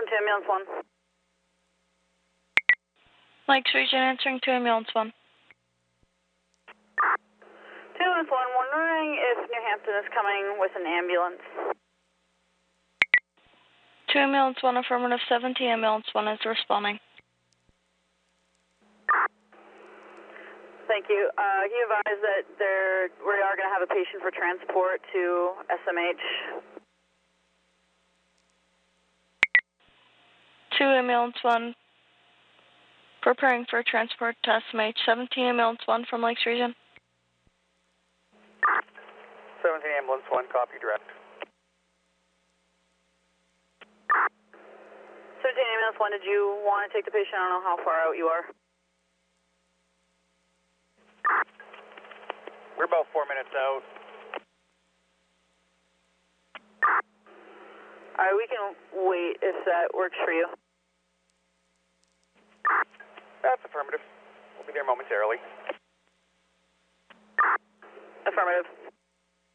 to ambulance 1. Lakes Region answering to ambulance 1. To ambulance 1, wondering if New Hampton is coming with an ambulance. To ambulance 1, affirmative 70, ambulance 1 is responding. Thank you. Can you advise that we are going to have a patient for transport to SMH? To ambulance 1, preparing for transport to SMH. 17 ambulance 1 from Lakes Region. 17 ambulance 1, copy direct. 17 ambulance 1, did you want to take the patient? I don't know how far out you are. We're about 4 minutes out. Alright, we can wait if that works for you. That's affirmative. We'll be there momentarily. Affirmative.